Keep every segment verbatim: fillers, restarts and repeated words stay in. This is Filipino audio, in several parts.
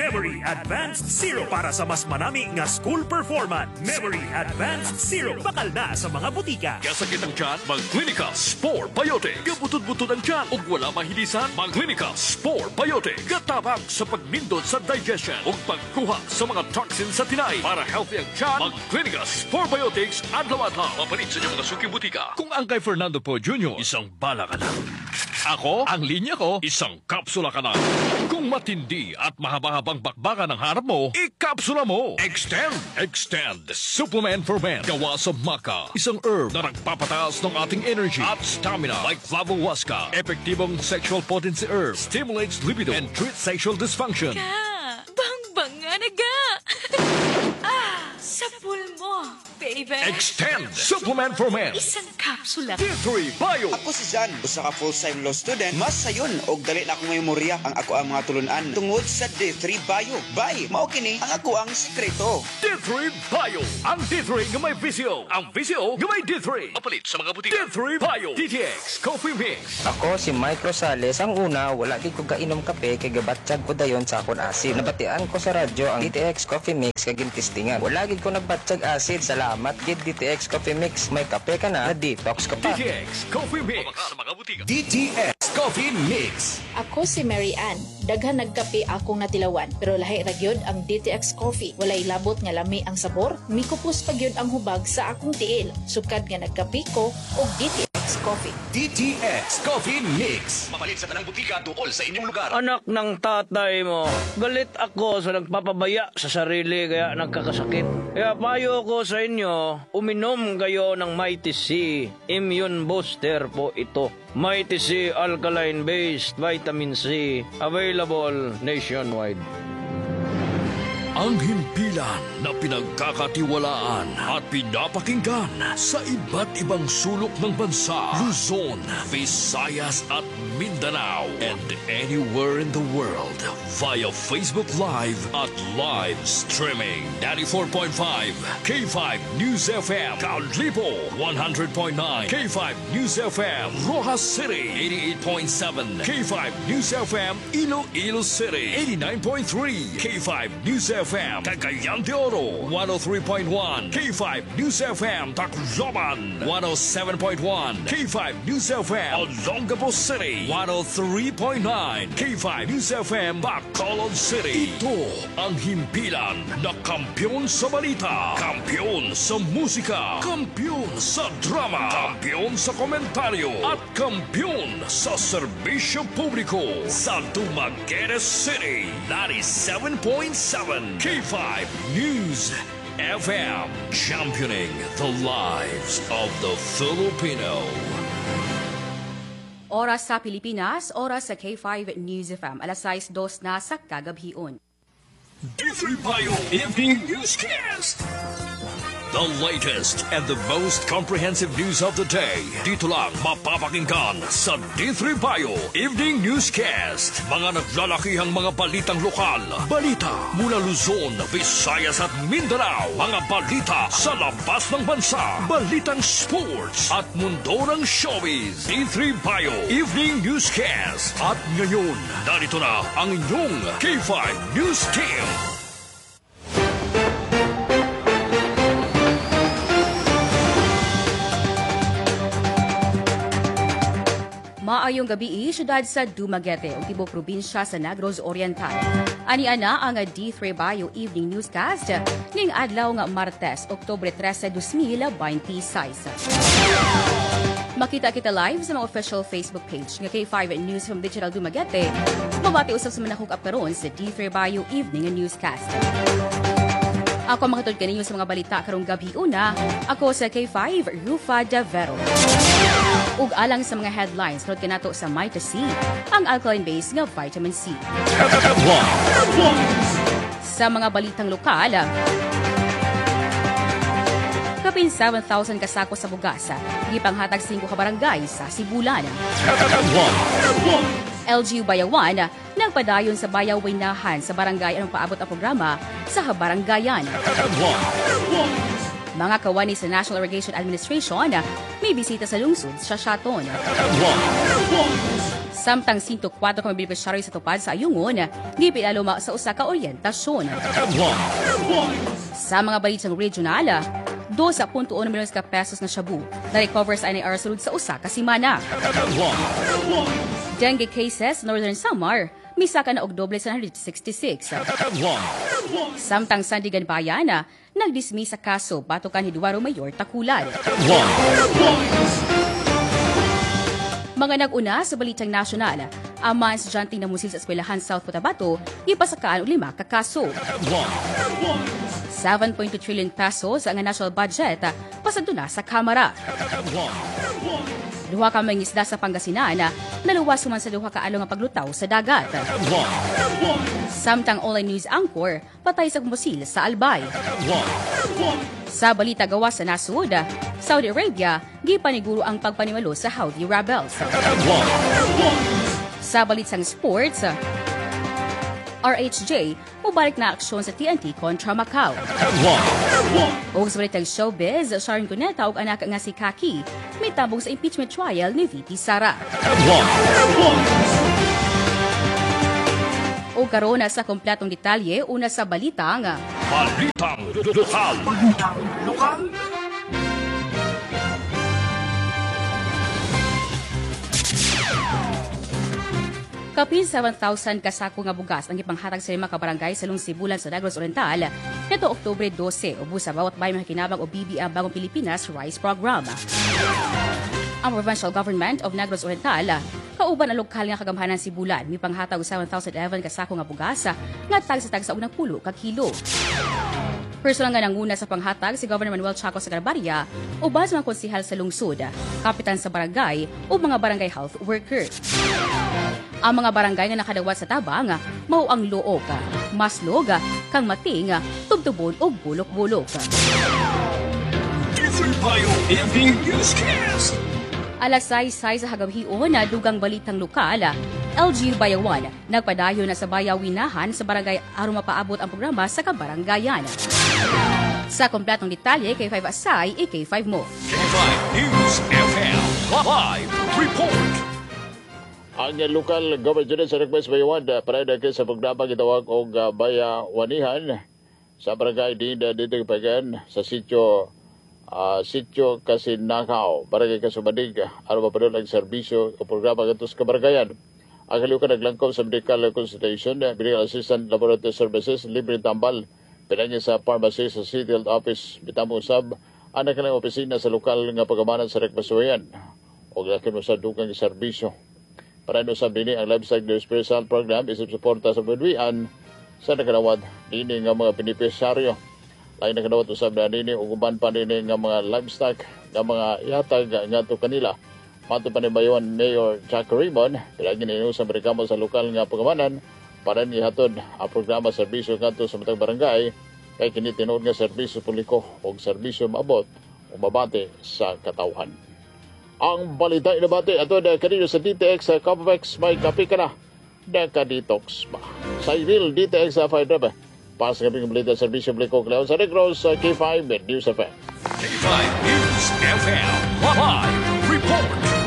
Memory Advanced Zero para sa mas manami nga school performance. Memory Advanced Zero bakal na sa mga butika. Kasakit ang tiyan, mag-Clinica Spore Biotic. Kabutod-butod ang tiyan ug wala mahilisan, mag-Clinica Spore Biotic. Katabang sa pagnindot sa digestion ug pagkuha sa mga toxins sa tinay. Para healthy ang tiyan, mag-Clinica Spore Biotics adlaw-adlaw. Mapalit sa inyong mga suking butika. Kung ang kay Fernando po Junior, isang bala ka na. Ako, ang linya ko, isang kapsula ka na. Kung matindi at mahaba-habang bakbakan ang harap mo, ikapsula mo. Extend, Extend, Supplement for Men. Gawa sa maca, isang herb na nagpapataas ng ating energy at stamina like Flavohuasca. Epektibong sexual potency herb, stimulates libido and treats sexual dysfunction. Ka, bang-bang nga naga. Ah, sa pulmo, baby. Extend, Supplement for Men. Isang kapsula. D three Bio. Ako si Jan, usa ka full-time law student. Mas sayon og dali na akong memorya ang ako ang mga tulunan tungod sa D three Bio. Bay, mao kini ang ako ang sekreto. D three Bio. Ang D three nga may visio. Ang visio nga may D three. Mapalit sa mga butika. D three Bio. D T X Coffee Mix. Ako si Mike Rosales. Ang una, wala gid ko kainom kape kay gabatsyag ko dayon sa akon asin. Nabatian ko sa radyo ang D T X Coffee Mix kag gintistingan. Wala gid ko nagbatsyag asid. Salamat gid D T X Coffee Mix. May kape ka na, detox ka pa. D T X Coffee Mix. Mga butika. D T X Coffee Mix. Ako si Mary Ann. Daghan nagkape akong natilawan, pero lahi ra gyud ang D T X Coffee. Walay labot nga lami ang sabor, mikupos pa gyud ang hubag sa akong tiil. Sukad nga nagkape ko og D T X Coffee. D T X Coffee Mix. Mapalit sa tanang butika tuol sa inyong lugar. Anak ng tatay mo, galit ako sa nagpapabaya sa sarili kaya nagkakasakit. Kaya payo ko sa inyo, uminom kayo ng Mighty C. Immune Booster po ito. Mighty C Alkaline-based Vitamin C. Available nationwide. Ang himpilan na pinagkakatiwalaan at pinapakinggan sa iba't ibang sulok ng bansa, Luzon, Visayas at Mindanao, and anywhere in the world via Facebook Live at live streaming. ninety-four point five K five News F M, Callipo, one hundred point nine K five News F M, Rojas City, eighty-eight point seven K five News F M, Iloilo City, eighty-nine point three K five News F M, Cagayan de Oro, one oh three point one K five News F M, Tacloban, one oh seven point one K five News F M, Olongapo City, one oh three point nine K five News F M, Bacolod City. Ito ang himpilan na kampyon sa balita, kampyon sa musika, kampyon sa drama, kampyon sa komentaryo, at kampyon sa serbisyo publiko sa Dumaguete City, ninety-seven point seven K five News F M, championing the lives of the Filipino. Oras sa Pilipinas, oras sa K five News F M, alas sais dos na sa kagabhion. D three Bio Evening Newscast. The latest and the most comprehensive news of the day. Dito lang mapapakinggan sa D three Bio Evening Newscast. Mga naglalakihang mga balitang lokal. Balita mula Luzon, Visayas at Mindanao. Mga balita sa labas ng bansa. Balitang sports at mundo ng showbiz. D three Bio Evening Newscast. At ngayon, narito na ang inyong K five News Team. Maayong gabi, syudad sa Dumaguete, ang tibok probinsya sa Negros Oriental. Ani-ana ang D three Bio Evening Newscast ning adlaw nga Martes, Oktubre trese, dos mil veintiséis. Makita kita live sa mga official Facebook page nga K five News from Digital Dumaguete. Mabati usab sa manakog karon sa D three Bio Evening Newscast. Ako ang makatod kaninyo sa mga balita karong gabi una. Ako sa K five, Rufa De Vero. Ug alang sa mga headlines, nod kanato sa Mighty C, ang alkaline-based nga vitamin C. Sa mga balitang lokal, kapin seven thousand kasako sa bugasa, gipanghatag singko ka barangay sa Sibulan. L G U Bayawan, nagpadayon sa Bayawinahan sa barangay ang paabot ang programa sa Habarangayan. Mga kawani sa National Irrigation Administration, may bisita sa lungsod sa Shaton. Samtang one hundred four ka mga benepisyaryo sa tupad sa ayungon, gipinaluma sa usa ka oryentasyon. Sa mga balitang regional, two point one milyon ka pesos na shabu na recover sa N I R sulod sa usa ka semana. Dengue cases sa Northern Samar, misa ka na og doble sa one hundred sixty-six. Samtang Sandigan Bayan, nagdismiss sa kaso batukan ni Duwaro Mayor Takulan. Mga nag-una sa balitang nasyonal, ang mga estudyanteng namusil sa eskwelahan South Cotabato, ipasakaan og lima ka kaso. seven point two trillion pesos ang national budget pasagdo na sa Kamara. Duha ka mga isda sa Pangasinan, naluwas man sa duha ka along nga paglutaw sa dagat. Samtang online news anchor, patay sa kumusil sa Albay. Sa balita gawa sa nasud, Saudi Arabia, gipaniguro ang pagpanimalo sa Houthi rebels. Sa balitang sports, R H J, mubalik na aksyon sa T N T kontra Macau. O sa balitang showbiz, Sharon Cuneta ug anak nga si Kaki, may tabong sa impeachment trial ni V P Sara. O karon sa kompletong detalye, una sa balitang Balitang lokal. Balitang lokal. Kapin seven thousand kasako nga bugas ang ipanghatag sa lima ka barangay sa Lungsod Sibulan sa Negros Oriental nito Oktubre twelve ubos sa bawat bayan makikinabang o B B A Bagong Pilipinas Rice Program. Ang Provincial Government of Negros Oriental kauban ang lokal nga kagamhanan Sibulan mi panghatag og seven thousand eleven kasako nga bugas nga tag sa tag sa unang pulo ka kilo. Personal nga nanguna sa panghatag si Governor Manuel Chaco Sagrabaria uban sa mga konsehal sa lungsod, kapitan sa barangay o mga barangay health worker. Ang mga barangay nga nakadawat sa tabang, mao ang Look, Maslog, Kang Mating, Tubtubon ug Bulok-Bulok. Alas sais sa hagabhion na dugang balitang lokal, L G U Bayawan, nagpadayon na sa bayawinahan sa barangay aron mapaabot ang programa sa kabaranggayan. Sa kompletong detalye, K five Asay, E K five mo. K five News F M Live Report. Ang local government unit sa Request Bayawan para dahil sa programa gitawag og uh, bayawanihan sa barangay din uh, dito pagan sa sitio uh, sitio Kasinakaw barangay Kasubadig aron mapadol ang serbisyo o programa katos kabaranggayan. Ang kalukan naglangkob sa medical consultation, medical assistant laboratory services, libre tambal, pinanya sa pharmacy sa City Health Office, bitamo usab ang nakalang opisina sa lokal nga pagamanan sa Request Bayawan o lakin mo sa dugang serbisyo. Para no sa bini ang livestock dispersal program isip suporta sa budwian sa nakanawad dini nga mga benepisyaryo. Lain nakanawad usab na dini ug uban pa dini nga mga livestock nga mga ihatag ngadto kanila. Mato pa ni Bayawan Mayor Jack Raymond, pilagi ni sa Amerikamo sa lokal nga pagamanan para ni hatod ang programa serbisyo ngadto sa matag barangay kay kini tinuod nga serbisyo publiko ug serbisyo maabot o mabati sa katawhan. Ang balita inabati ato na kanino sa D T X sa Copapex may kapi ka na Decadetox ba sa Ivil D T X sa five drive para sa kaping balita serbisyo publiko Leon sa Negros sa K five News F M. K five News F M Live Report.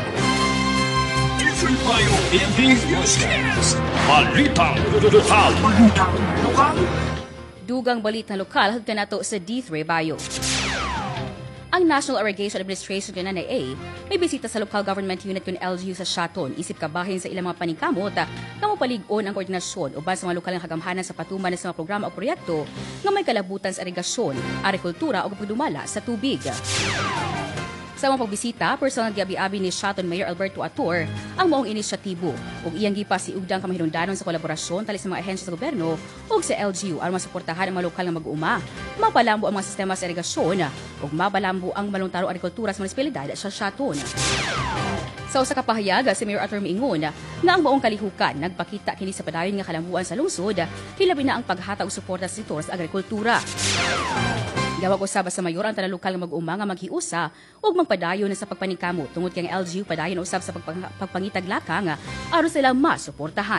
Isulpayo M D Newscast. Balitang lokal. Balitang lokal. Dugang balitang lokal hagkan nato sa D three Bayo. Ang National Irrigation Administration ng N I A may bisita sa local government unit ng L G U sa Shaton isip kabahin sa ilang mga paningkamot na mapalig-on ang koordinasyon uban sa mga lokal nga kagamhanan sa patuman sa mga programa o proyekto nga may kalabutan sa irigasyon, agrikultura o pagdumala sa tubig. Sa mga pagbisita, personal giabi-abi ni Shaton Mayor Alberto Ator ang maong inisyatibo ug iyang gipa si ugdang kamahinungdanon sa kolaborasyon tali sa mga ahensya sa gobyerno ug sa L G U aron masuportahan ang mga lokal nga mag-uuma, mapalambo ang mga sistema sa irigasyon ug mabalambo ang maluntarong agrikultura sa munisipalidad sa Shaton. Sa usa ka pahayag, si Mayor Ator miingon nga ang maong kalihukan nagpakita kini sa padayon nga kalambuan sa lungsod, hilabi na ang paghatag og suporta sa sektor sa agrikultura. Gawag usab sa mayor ang tanang lokal nga mag-uma nga maghiusa ug magpadayon sa pagpaningkamot tungod kay ang L G U padayon usab sa pagpang- pagpangitag lakang aron sila masuportahan.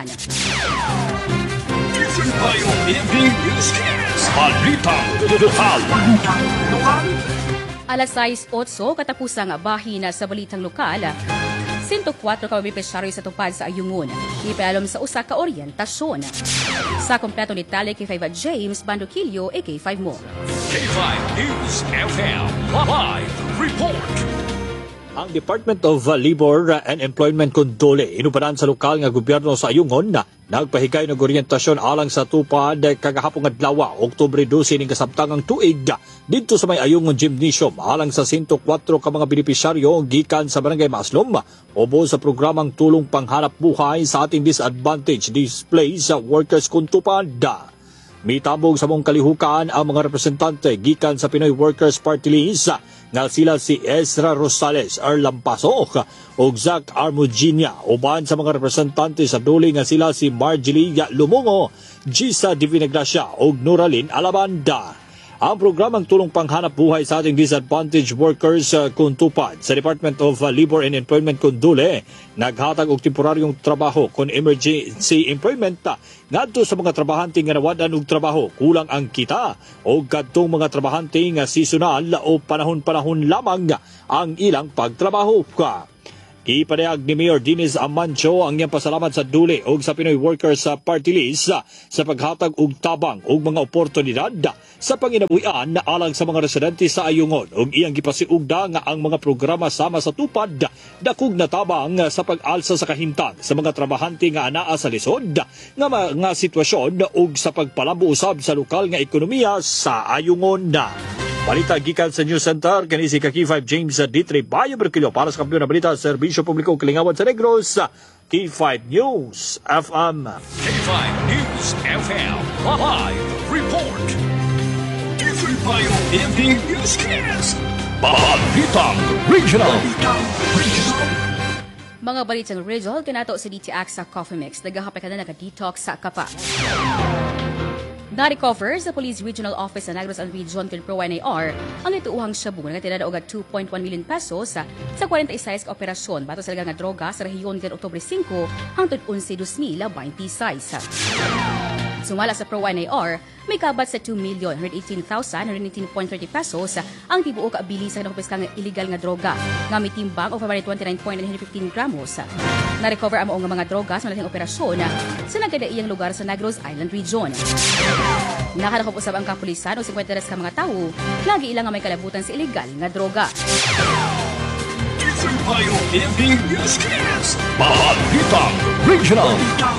Balitang lokal. Balitang lokal. Alas sais otso katapusang bahin sa balitang lokal. one oh four ka benepisyaryo sa tupad sa ayungon. Ipaalam sa usa ka oryentasyon. Sa kompleto ni Tali K five James Bandoquillo, A K five mo. K five News F M Live Report. Ang Department of Labor and Employment Condole inupanan sa lokal nga gobyerno sa Ayungon na nagpahigay ng oryentasyon alang sa tupad kagahapon adlaw Oktubre twelve ning kasabtangang tuig dito sa may Ayungon Gymnasium alang sa one oh four ka mga benepisyaryo gikan sa Barangay Maslom obo sa programang tulong panghanap buhay sa ating disadvantaged displaced workers kung tupad. Mitabog sa mong kalihukan ang mga representante gikan sa Pinoy Workers Party List nga sila si Ezra Rosales, Erlam Pasok ug Zac Armuginia uban sa mga representante sa duli nga sila si Margelia Lumongo, Gisa Divinagracia ug Nuralin Alabanda. Ang programang tulong panghanap buhay sa ating disadvantaged workers uh, kung tupad sa Department of uh, Labor and Employment Condole naghatag og temporaryong trabaho kung emergency employment uh, ngadto sa mga trabahante nga nawadan og trabaho kulang ang kita o kadtong mga trabahante nga seasonal o panahon-panahon lamang ang ilang pagtrabaho ka. Ipadayag ni Mayor Dennis Amancio ang iyang pasalamat sa duli o sa Pinoy Workers Party List sa paghatag og tabang og mga oportunidad sa panginabuhian na alang sa mga residente sa Ayungon ug iyang gipasiugda nga ang mga programa sama sa tupad dakog natabang sa pag-alsa sa kahimtang sa mga trabahante nga anaa sa lisod nga mga sitwasyon ug sa pagpalambo usab sa lokal nga ekonomiya sa Ayungon. Balita gikan sa News Center, kani si K five James D three Bayo Berkilo para sa kampiyon na balita sa Serbisyo Publiko Kalingawan sa Negros, K five News F M. K five News F M Live Report. K five Bayo M D Newscast. Balitang Regional. Mga balitang regional kanato sa D T X sa Coffee Mix. Nagahapay ka na naka-detox sa kapa. Na-recover sa Police Regional Office sa Negros and Region kay Pro N A R ang ituuhang shabu nga tinada og two point one million pesos sa sa forty-six ka operasyon bato sa nga droga sa rehiyon kan Oktubre five hangtod eleven twenty twenty-six. Sumala sa Pro N A R, may kabat sa two million one hundred eighteen thousand one hundred eighteen point three zero pesos ang tibuok kaabili sa nakupiska nga illegal nga droga nga mitimbang og twenty-nine point nine one five gramos. Na-recover ang mga mga droga sa malaking operasyon sa nagkadaiyang lugar sa Negros Island Region. Nakadakop usab ang kapulisan o fifty-three ka mga tawo lagi ilang nga may kalabutan sa illegal nga droga. Balitang Regional.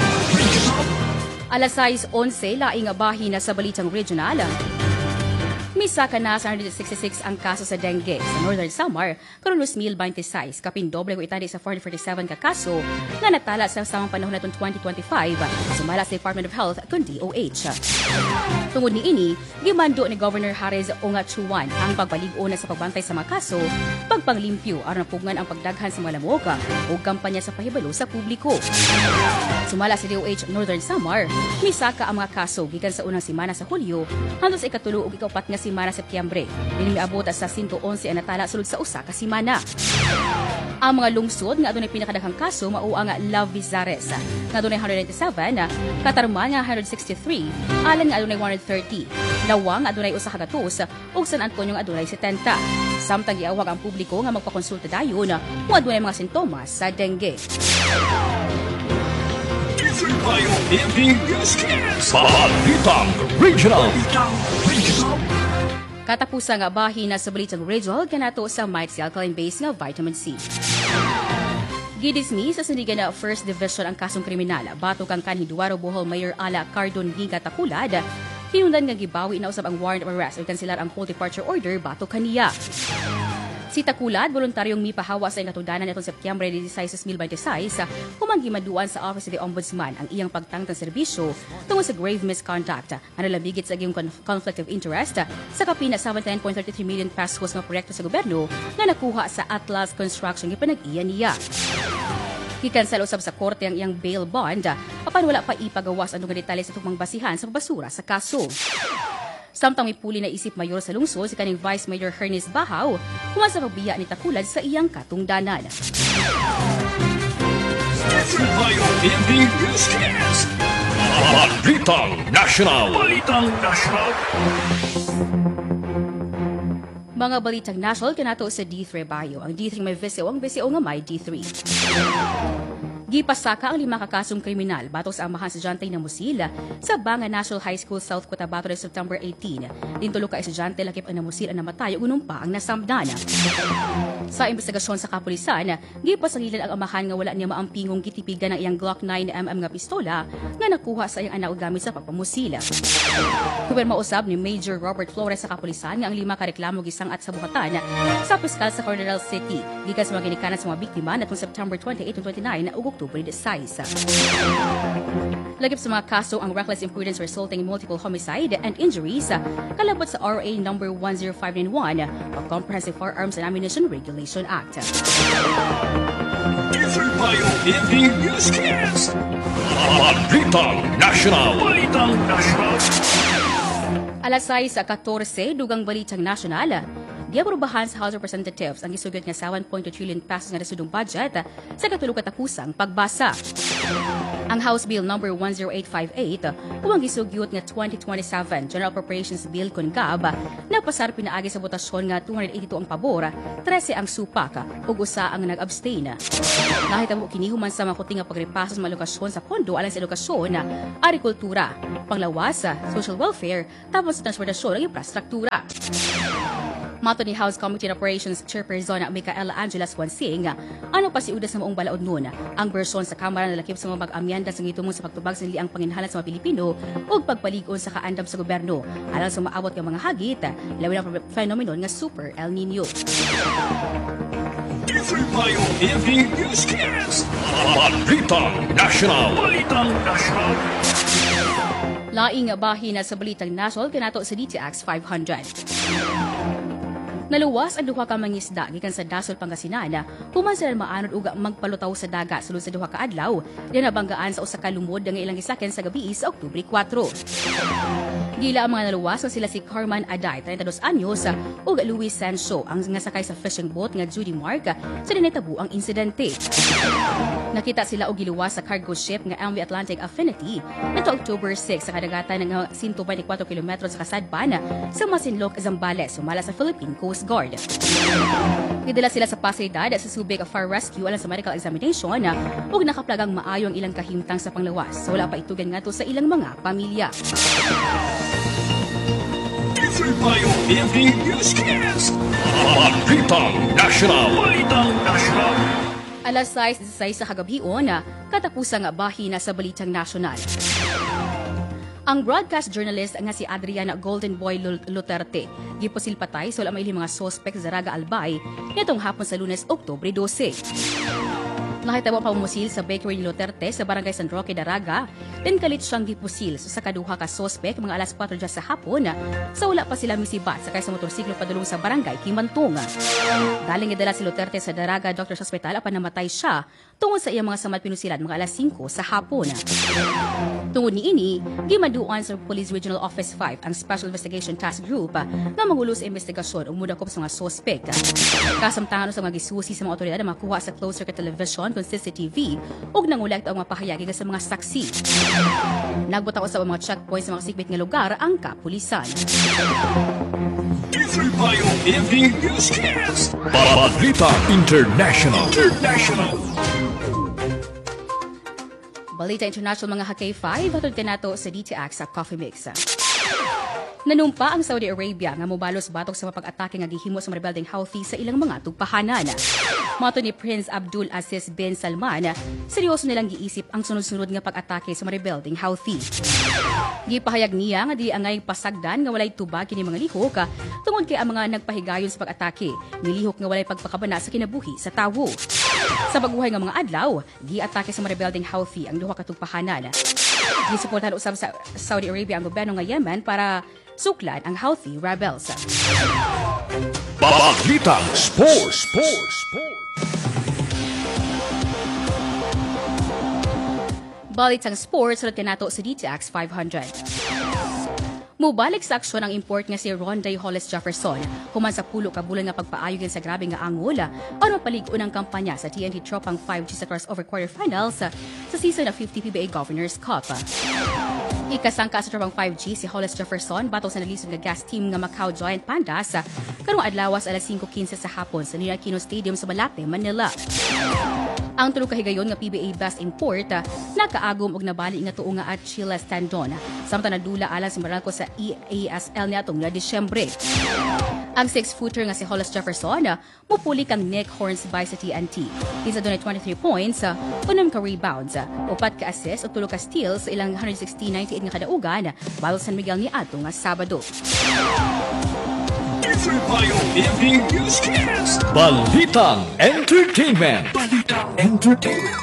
Alas sais onse laing bahin na sa Balitang Regional. Misaka na sa one hundred sixty-six ang kaso sa dengue sa Northern Samar karon two thousand twenty-six kapin doble ko itali sa four hundred forty-seven ka kaso nga natala sa samang panahon natong twenty twenty-five sumala sa Department of Health kun D O H. Tungod ni ini, gimando ni Governor Harris Ongachuan ang pagbaligo na sa pagbantay sa mga kaso, pagpanglimpyo aron napugngan ang pagdaghan sa mga lamok ug kampanya sa pahibalo sa publiko. Sumala sa D O H Northern Samar, misaka ang mga kaso gikan sa unang semana sa Hulyo hangtod sa ikatulo ug ikaupat nga semana sa Setyembre. Dili miabot sa one hundred eleven ang natala sulod sa usa ka semana. Ang mga lungsod nga adunay pinakadaghang kaso mao ang Love Vizares nga adunay one hundred ninety-seven, Katarman nga one hundred sixty-three, Alan nga adunay one hundred thirty, Lawang nga adunay usa ka gatos ug San Antonio nga adunay seventy. Samtang giawag ang publiko nga magpakonsulta dayon kung adunay mga sintomas sa dengue. Balitang Regional. Katapusa nga bahin na sa Balitang Regional kanato sa Mites Alkaline Base nga vitamin C. Gidismiss sa sinigan na First Division ang kasong kriminal batok kang kanhi Duaro Bohol Mayor Ala Cardon Giga Takulad. Hinundan nga gibawi na usab ang warrant of arrest ug kanselar ang whole departure order batok kaniya. Si Takulad, voluntaryong mipahawa sa ingatungdanan nitong Setyembre sixteen twenty-six, humang gimaduan sa Office of the Ombudsman ang iyang pagtangtang serbisyo tungod sa grave misconduct. Ang nalabigit sa iyong conflict of interest sa kapina seventy-nine point three three million pesos nga proyekto sa gobyerno na nakuha sa Atlas Construction gipanag-iya niya. Gikansel usab sa korte ang iyang bail bond apan wala pa ipagawas ang mga detalye sa tukmang basihan sa pagbasura sa kaso. Samtang may puli na isip mayor sa lungsod si kaning Vice Mayor Hernis Bahaw human sa pagbiya ni Takulad sa iyang katungdanan. Balitang National. Balitang National. Mga balitang national kanato sa D three Bayo. Ang D three may viseo, ang viseo nga may D three. Gipasaka ang lima kakasong kriminal batok sa amahan sa estudyante na Musila sa Banga National High School, South Cotabato, September eighteen. Dintulo ka estudyante lakip ang namusil ang namatay ug unumpa ang nasamdana. Sa investigasyon sa kapulisan, gipasangilan ang amahan nga wala niya maampingong gitipigan ng iyang Glock nine millimeter nga pistola nga nakuha sa iyang anak ug gamit sa pagpamusila. Kumpirma usab ni Major Robert Flores sa kapulisan nga ang lima ka reklamo gisangat sa buhatan sa piskal sa Coronadal City gikan sa mga ginikanan sa mga biktima natong September twenty-eight ug twenty-nine ug October six. Lagip sa mga kaso ang reckless imprudence resulting in multiple homicide and injuries kalabot sa R A number one zero five nine one o Comprehensive Firearms and Ammunition Regulation Act. D three Bayo Evening Newscast. Balitang National. Balitang National. Alas sais sa fourteen, dugang balitang nasyonal. Giaprobahan sa House of Representatives ang gisugyot nga sa one point two trillion pesos nga resudong budget sa katulog katapusang pagbasa. Ang House Bill number one zero eight five eight o ang gisugyot nga twenty twenty-seven General Appropriations Bill kon G A B na pasar pinaagi sa botasyon nga two hundred eighty-two ang pabor, thirteen ang supak ug usa ang nag-abstain. Nahitabo kini human sa makuting nga pagrepaso sa alokasyon sa pondo alang sa edukasyon, agrikultura, panglawas, social welfare, tapos sa transportasyon ug infrastruktura. Mato ni House Committee on Operations Chairperson Micaela Angela Swansing, ano pa si udas sa maong balaod nun, ang bersyon sa Kamara na lakip sa mga mag-amyanda sa ngitungod sa pagtubag sa niliang panginhalan sa mga Pilipino ug pagpaligon sa kaandam sa gobyerno alang sa maabot ng mga hagit, labi ng phenomenon nga Super El Nino. D three Bayo Evening Newscast. Balitang National. Balitang National. Laing bahin na sa Balitang National kanato sa D T X five hundred. Naluwas ang duha ka mangisda gikan sa Dasol, Pangasinan, human sila maanod ug magpalutaw sa dagat sulod sa duha ka adlaw, di nabanggaan sa usa ka lumod nga ilang gisaken sa gabi sa Oktubre four. Gila ang mga naluwas nga sila si Carman Aday, thirty-two anyos, ug Luis Sancho, ang nga sakay sa fishing boat nga Judy Mark, sa dinaytabo ang insidente. Nakita sila og giluwas sa cargo ship nga M V Atlantic Affinity nito October six sa kadagatan ng one hundred twenty-four kilometro sa kasadpan sa Masinloc, Zambales, sumala sa Philippine Coast Guard. Gidala sila sa pasilidad sa Subic Fire Rescue alang sa medical examination ug nakaplagang maayo ang ilang kahimtang sa panglawas. So wala pa itugan ngadto sa ilang mga pamilya. D three Bayo Evening Newscast. Balitang National. Balitang National. Alas sais sa kagabion, katapusang bahin na sa Balitang Nasyonal. Ang broadcast journalist nga si Adriana Golden Boy Luterte gipusil patay sa wala may mga suspect sa Daraga Albay nitong hapon sa Lunes, Oktubre twelve. Nakitabo pa umusil sa bakery ni Luterte sa barangay San Roque, Daraga, din kalit siyang gipusil sa kaduha ka suspect mga alas four sa hapon sa wala pa sila misibat sakay sa motorsiklo padulong sa barangay Kimantong. Daling idala si Luterte sa Daraga Doctor's Hospital apan namatay siya tungod sa iyang mga samad pinusilan mga alas five sa hapon. Tungod ni ini, gimaduan sa Police Regional Office five ang Special Investigation Task Group nga mangulo sa investigasyon ug mudakop sa mga suspect. Kasamtangan sa mga gisusi sa mga otoridad na makuha sa closed circuit television kung C C T V ug nangulekta ang mga pahayagi sa mga saksi. Nagbutang sa mga checkpoints sa mga sikbit nga lugar ang kapulisan. D three Bayo Evening Newscast. Balita International. International. Balita International mga H K five, hatod ka nato sa D T X sa Coffee Mix. Nanumpa ang Saudi Arabia nga mobalos batok sa mapag-atake nga gihimo sa marebeldeng Houthi sa ilang mga tugpahanan. Mato ni Prince Abdul Aziz bin Salman, seryoso nilang giisip ang sunod-sunod nga pag-atake sa marebeldeng Houthi. Gipahayag niya nga di angay pasagdan nga walay tubag kini mga lihok tungod kay ang mga nagpahigayon sa pag-atake, nilihok nga walay pagpakabana sa kinabuhi sa tawo. Sa baguhay nga mga adlaw, giatake sa marebeldeng Houthi ang duha ka tugpahanan. Gisuportahan usab sa Saudi Arabia ang gobyerno nga Yemen para suklan ang Houthi rebels. Balitang Sports. Sports. Balitang Sports, sulod ka nato sa D T X five hundred. Mubalik sa aksyon ang import nga si Ronday Hollis Jefferson human sa pulo ka bulan nga pagpaayogin sa grabe nga angol aron mapalig-on ang kampanya sa T N T Tropang five G sa crossover quarterfinals sa season of fifty P B A Governors Cup. Ikasangka sa trabang five G si Hollis Jefferson batok sa nalisod nga gas team nga Macau Giant Pandas karong adlaw sa alas five fifteen sa hapon sa Ninoy Aquino Stadium sa Malate, Manila. Ang tulo kahigayon nga P B A Best Import nakaagom og nabali nga tuo nga at Chiles Tandon samtang nadula alang si Meralco sa E A S L niadtong nga Disyembre. Ang six-footer nga si Hollis Jefferson mupuli kang Nick Hornsby sa T N T. Isa doon ay twenty-three points, unam ka rebounds, upat ka assists o tulo ka steals sa ilang one sixteen ninety-eight nga kadaugan battle San Miguel ni ato nga Sabado. Balitang Entertainment. Balitang Entertainment.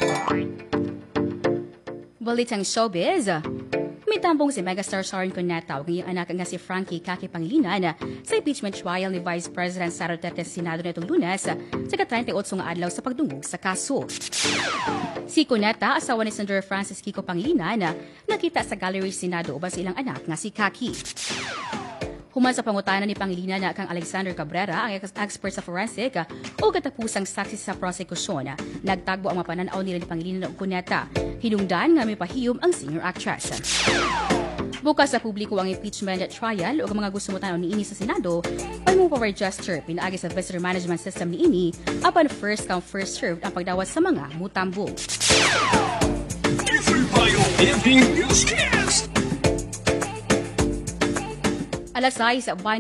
Balitang showbiz. Mitambong si megastar Sharon Cuneta ug iyang anak nga si Frankie Kaki Pangilinan sa impeachment trial ni Vice President Sara Duterte sa Senado nitong Lunes sa thirty-eight nga adlaw sa pagdungog sa kaso. Si Cuneta, asawa ni Senator Francis Kiko Pangilinan, nakita sa gallery Senado uban sa ilang anak nga si Kaki. Human sa pangutana ni Pangilinan na kang Alexander Cabrera, ang expert sa forensic o katapusang saksi sa prosekusyon, nagtagbo ang mapananaw nila ni Pangilinan ug Cuneta. Hinungdan nga may pahiyom ang senior actress. Bukas sa publiko ang impeachment trial o ang mga gusto mo tanaw ni ini sa Senado ay mo power gesture pinaagi sa visitor management system ni ini upon first come first served ang pagdawat sa mga mutambong. Alas sais,